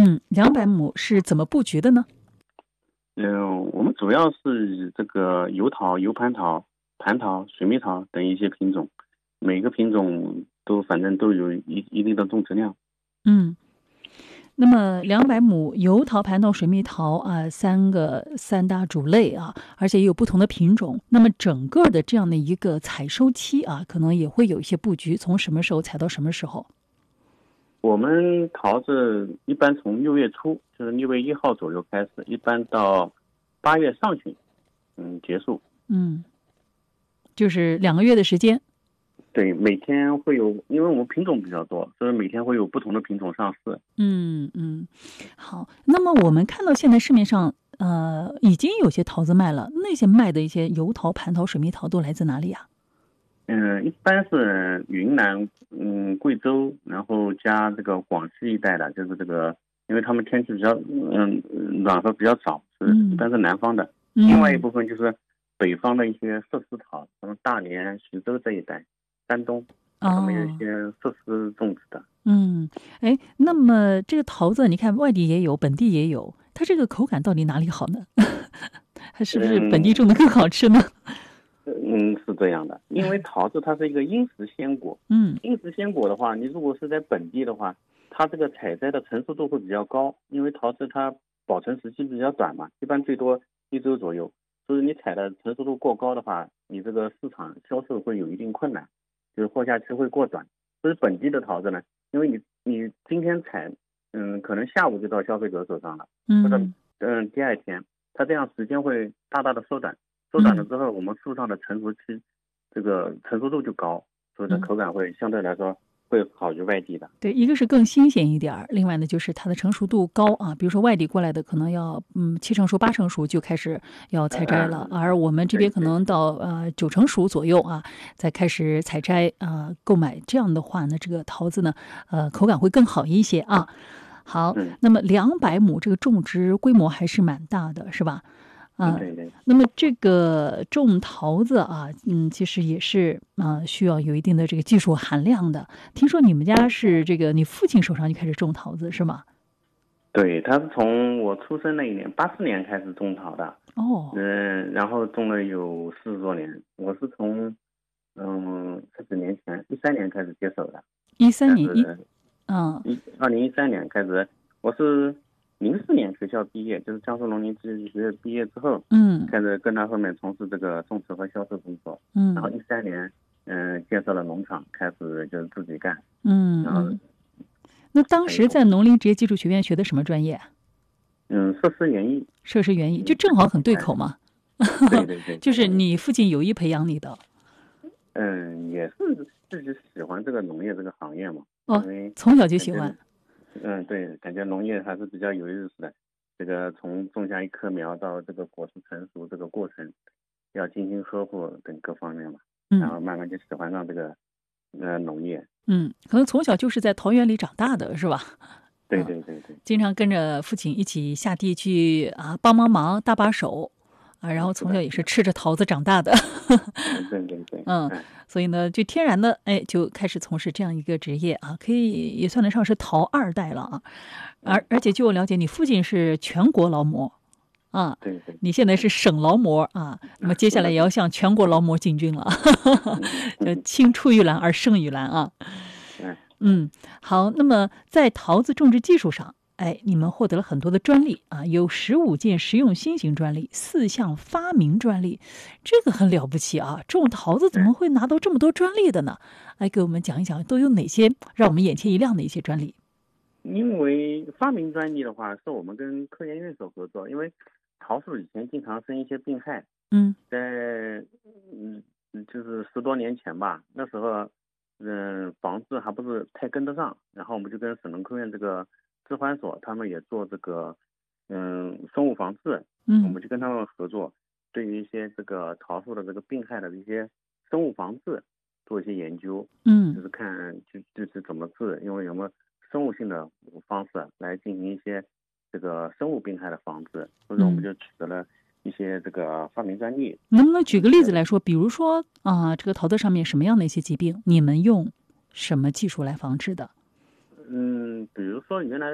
200亩是怎么布局的呢？ 我们主要是以这个油桃、油蟠桃、蟠桃、水蜜桃等一些品种，每个品种反正都有一定的种植量。 那么200亩油桃、蟠桃、水蜜桃啊，三大主类啊，而且也有不同的品种。那么整个的这样的一个采收期啊，可能也会有一些布局，从什么时候采到什么时候？ 我们桃子一般从6月初，就是6月1号左右开始，一般到8月上旬，结束。 就是2个月的时间。 对，每天会有，因为我们品种比较多，所以每天会有不同的品种上市。 好。那么我们看到现在市面上已经有些桃子卖了，那些卖的一些油桃、蟠桃、水蜜桃都来自哪里啊？ 一般是云南、贵州，然后加这个广西一带的，就是这个，因为他们天气比较暖和比较少，一般是南方的。另外一部分就是北方的一些设施桃，什么大连、徐州这一带。山东，他们有一些设施种植的。 那么这个桃子，你看外地也有，本地也有，它这个口感到底哪里好呢？它是不是本地种的更好吃呢？ 是这样的，因为桃子它是一个因时鲜果。因时鲜果的话，你如果是在本地的话，它这个采摘的成熟度会比较高，因为桃子它保存时期比较短嘛，一般最多1周左右，所以你采的成熟度过高的话，你这个市场销售会有一定困难。就是货架期会过短，所以本地的桃子呢，因为你今天采，可能下午就到消费者手上了，或者第2天，它这样时间会大大的缩短了之后，我们树上的成熟期，这个成熟度就高，所以它口感会相对来说会好于外地的。 对，一个是更新鲜一点，另外呢就是它的成熟度高啊。比如说外地过来的可能要7成熟、8成熟就开始要采摘了，而我们这边可能到9成熟左右啊，再开始采摘购买。这样的话呢，这个桃子呢口感会更好一些啊。好，那么200亩这个种植规模还是蛮大的，是吧？ 对。 那么这个种桃子啊，其实也是需要有一定的这个技术含量的。听说你们家是这个你父亲手上就开始种桃子是吗？ 对，他是从我出生那一年84年开始种桃的。然后种了有40多年。我是从40年前13年开始接手的。 13年 2013年开始，我是04年学校毕业，就是江苏农林技术学院毕业之后，开始跟他后面从事这个种植和销售工作。然后13年，建设了农场，开始就是自己干。 那当时在农林职业技术学院学的什么专业？ 设施园艺。 设施园艺就正好很对口嘛。 对。 就是你父亲有意培养你的。 也是自己喜欢这个农业这个行业嘛。因为从小就喜欢。 对，感觉农业还是比较有意思的。这个从种下一棵苗到这个果实成熟这个过程，要精心呵护等各方面嘛。然后慢慢就喜欢上这个农业。 可能从小就是在桃园里长大的是吧？ 对。 经常跟着父亲一起下地去帮忙搭把手然后从小也是吃着桃子长大的。 对。 所以呢，就天然的就开始从事这样一个职业啊，可以也算得上是桃2代了啊。而且据我了解，你父亲是全国劳模啊。 对。 你现在是省劳模啊，那么接下来也要向全国劳模进军了。青出于蓝而胜于蓝啊。好，那么在桃子种植技术上，你们获得了很多的专利啊，有15件实用新型专利，4项发明专利，这个很了不起啊！种桃子怎么会拿到这么多专利的呢？来给我们讲一讲，都有哪些让我们眼前一亮的一些专利？ 因为发明专利的话，是我们跟科研院所合作，因为桃树以前经常生一些病害。在就是10多年前吧，那时候防治还不是太跟得上，然后我们就跟省农科院这个治环所，他们也做这个生物防治。我们就跟他们合作，对于一些这个桃树的这个病害的一些生物防治做一些研究。就是看就是怎么治，因为有没有生物性的方式来进行一些这个生物病害的防治，所以我们就取得了一些这个发明专利。 能不能举个例子来说，比如说这个桃子上面什么样的一些疾病，你们用什么技术来防治的？ 比如说原来